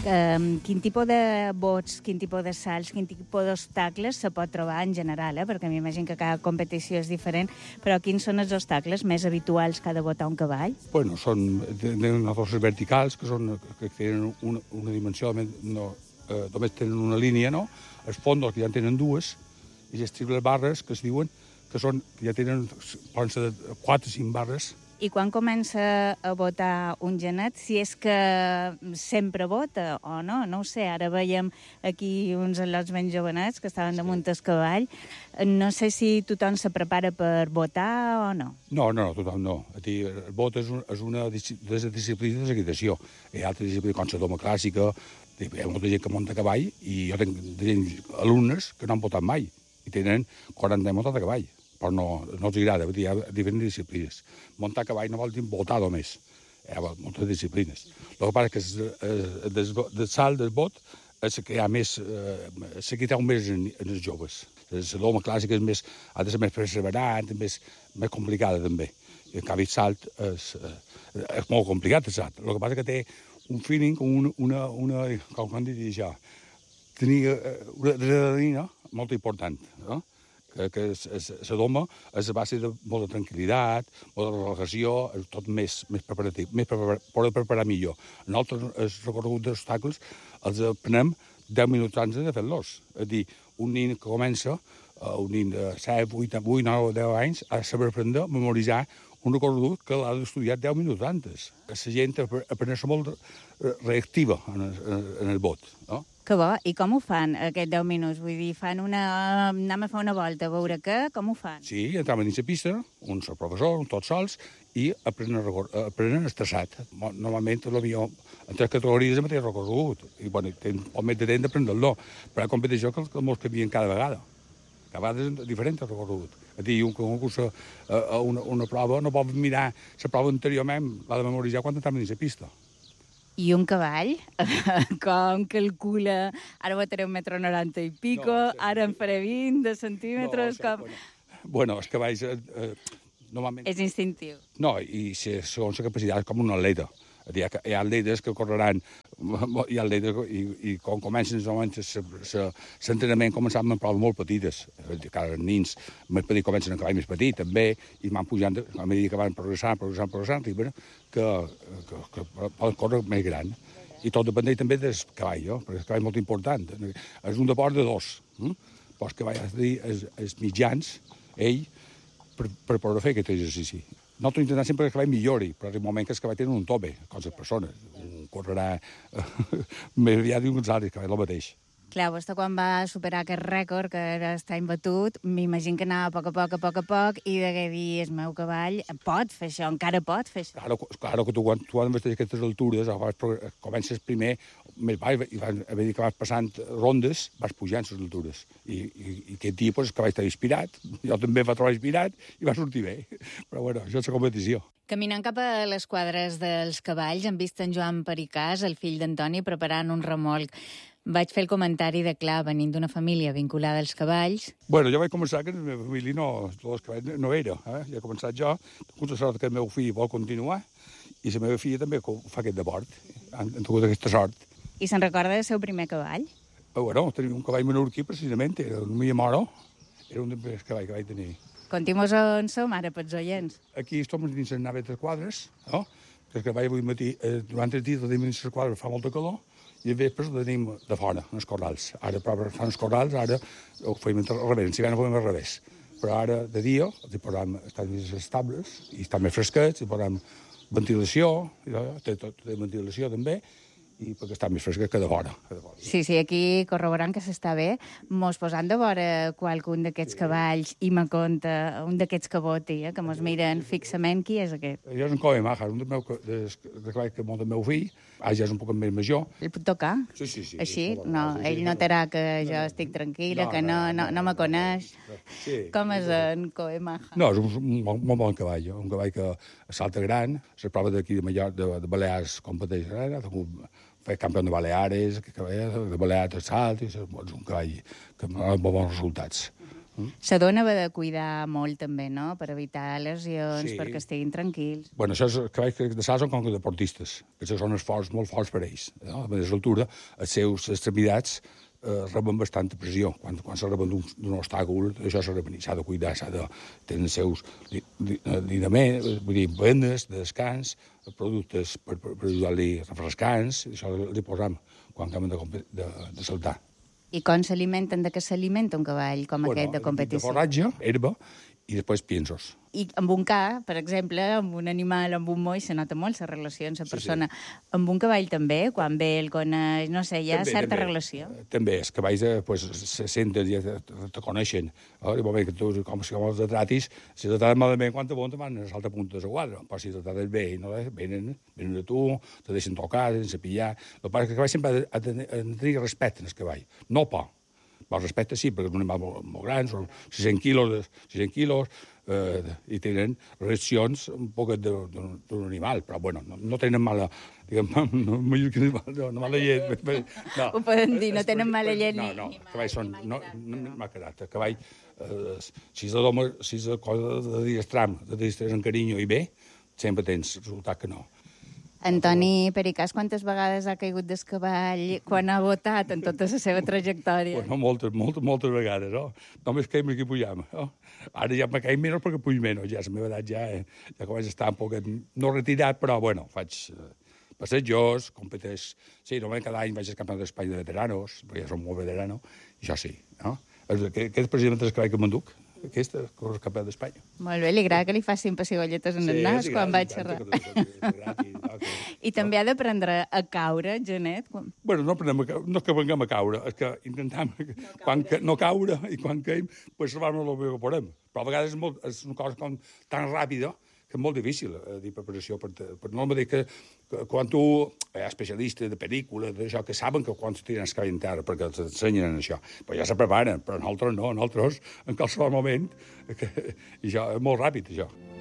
Quin tipus de bots, quin tipus de salts, quin tipus d'obstacles se pot trobar en general, perquè m'imagino que cada competició és diferent, però quins són els obstacles més habituals que ha de botar un cavall? Bueno, tenen unes forces verticals que tenen una dimensió, només tenen una línia, no? Els fondos que ja en tenen dues, i les triples barres que es diuen que ja tenen, poden ser 4 o 5 barres. I quan comença a botar un genet, si és que sempre vota o no? No ho sé, ara veiem aquí uns al·lots ben jovenets que estaven damunt el cavall. No sé si tothom se prepara per votar o no. No, tothom no. El bot és una de les disciplines d'equitació. Hi ha altres disciplines com la doma clàssica, hi ha molta gent que munta a cavall, i jo tinc alumnes que no han votat mai, i tenen 40 anys muntat a cavall, però no els agrada, hi ha diferents disciplines. Muntar a cavall no vol dir votar només, hi ha moltes disciplines. El que passa és que del salt del bot és que hi ha més, s'equiteu més en els joves. La doma clàssica ha de ser més perseverant, més complicada també. I en canvi el salt és molt complicat, el salt. El que passa és que té un feeling, com han dit això, tenia una adrenalina molt important, no? Que la doma és a base de molta tranquil·litat, molta relaxació, és tot més preparatiu, poder preparar millor. Nosaltres, els recorreguts d'obstacles, els aprenem 10 minuts abans de fer-los. És a dir, un nen que comença, un nen de 7, 8, 9 o 10 anys, ha de saber aprendre a memoritzar un recorregut que l'ha d'estudiar 10 minuts antes. La gent aprèn a ser molt reactiva en el bot, no? Que bo. I com ho fan, aquests 10 minuts? Vull dir, anem a fer una volta, a veure què? Com ho fan? Sí, entram dins la pista, un sol professor, tots sols, i aprenen el traçat. Normalment, potser en 3 categories el mateix recorregut. I, tenen poc més de temps d'aprendre-lo. Però hi ha competició que molts canvien cada vegada. Cada vegada és diferent el recorregut. És a dir, un cursa una prova no pot mirar la prova anteriorment, l'ha de memoritzar quan entram dins la pista. I un cavall, com calcula, ara botaré 1,90 m i pico, ara en faré 20 de centímetres, com... Bueno, els cavalls normalment... És instintiu. No, i segons la capacitat és com un atleta. Hi ha atletes que correran, i quan comencen l'entrenament començant amb proves molt petites. Cada nens més petits comencen a cavall més petit, també, i van pujant, a mesura que van progressant, arriben que poden córrer més gran. I tot depèn també del cavall, perquè el cavall és molt important. És un deport de dos. Però el cavall, és a dir, els mitjans, ell, per poder fer aquest exercici. Nosaltres intentem sempre que el cavall millori, però en el moment que el cavall tenen un tope, com les persones. Un correrà més aviat d'un altre, el cavall el mateix. Clar, vostè quan va superar aquest rècord, que era estar imbatut, m'imagino que anava a poc a poc, i degué dir, el meu cavall pot fer això, encara pot fer això. Claro que tu quan vas a aquestes altures, comences primer més baix, i a mesura que vas passant rondes, vas pujant les altures. I aquest dia el cavall està inspirat, jo també va trobar inspirat, i va sortir bé. Però bueno, això és la competició. Caminant cap a les quadres dels cavalls, hem vist en Joan Pericàs, el fill d'Antoni, preparant un remolc. Vaig fer el comentari de, clar, venint d'una família vinculada als cavalls... Bueno, jo vaig començar que la meva família els cavalls no era. Ja he començat jo, tinc la sort que el meu fill vol continuar, i la meva filla també fa aquest deport. Han tingut aquesta sort. I se'n recorda del seu primer cavall? Bueno, tenia un cavall menorquí, precisament, era un Miyamoro, era un dels primers cavalls que vaig tenir. Contim-nos on som ara, pels oients. Aquí estem dins les naves de quadres, no? El cavall avui matí, durant el dia tenim dins les quadres, fa molta calor, i a vespres ho tenim de fora, en els corrals. Ara, per fan els corrals, ara ho fem al revés, si bé no ho fem al revés. Però ara, de dia, els posem, estan dins les tables, i estan més fresquets, i posem ventilació, té ventilació també, i perquè està més fresca que de fora. Sí, aquí corroborant que s'està bé, mos posant de vora qualcun d'aquests cavalls i me conta un d'aquests que voti, que mos miren fixament. Qui és aquest? Jo és en Kobe Maja, un dels cavalls que munta el meu fill, ja és un poc més major. El puc tocar? Sí. Així? No, ell notarà que jo estic tranquil·la, que no me coneix. Com és en Kobe Maja? No, és un molt bon cavall, un cavall que salta gran, les proves d'aquí de Balears competeix, fer campió de Baleares, de Balears de salt, és un cavall que ha molt bons resultats. Se dona haver de cuidar molt, també, no?, per evitar lesions, Sí. perquè estiguin tranquils. Bueno, això és, cavalls que de sal són com deportistes, que això són esforços molt forts per ells. No? A més altura, les seves extremitats reben bastanta pressió. Quan se reben d'un obstàcul, això s'ha de cuidar, s'ha de tenir els seus dinaments, vull dir, benes de descans, productes per ajudar-li refrescants, això li posam quan acabem de saltar. I com s'alimenten? De què s'alimenta un cavall com aquest de competició? De forratge, herba i després piensos. I amb un ca, per exemple, amb un animal, amb un moll, se nota molt la relació amb la persona. Amb un cavall també, quan ve el coneix, no sé, hi ha certa relació. També, els cavalls se senten, ja te coneixen. I vol dir que tu, com els tratis, si te traten malament, quan te volen, te van a l'altra punta de la quadra. Però si te traten bé, no, venen de tu, te deixen tocar, sense pillar. El que passa és que el cavall sempre ha de tenir respecte en el cavall, no por. Però respecte sí, perquè és un animal molt gran, són 600 quilos, i tenen reaccions un poc d'un animal, però bueno, no tenen mala, diguem, mala llet. No. Ho poden dir, no tenen mala llet ni... No, cavalls són... No m'ha quedat. Cavall, si és de cosa de diestram, en carinyo i bé, sempre tens resultat que no. Antoni Pericàs, quantes vegades ha caigut del cavall quan ha votat en tota la seva trajectòria? Bueno, moltes vegades, no? Només caiem aquí pujam, no? Ara ja me caim menys perquè puig menys, ja la meva edat ja comença a estar un poc, no retirat, però bueno, faig passejos, competeix... Sí, normalment cada any vaig al campionat d'Espanya de veteranos, perquè ja som molt veterano, i això sí, no? Aquest és precisament el cavall que m'enduc. Aquesta és el campionat d'Espanya. Molt bé, li agrada que li facin pessigolletes en el nas quan vaig xerrar. I també ha d'aprendre a caure, Janet? Bueno, no és que aprenguem a caure, és que intentem no caure i quan caiem, pues salvar-nos el que podem. Però a vegades és una cosa tan ràpida que és molt difícil de preparació. No el mateix que quan tu hi ha especialistes de pel·lícules, d'això, que saben que quan se tiren el cavall en terra, perquè els ensenyen això, però ja se preparen, però nosaltres no, nosaltres en qualsevol moment, i això és molt ràpid, això.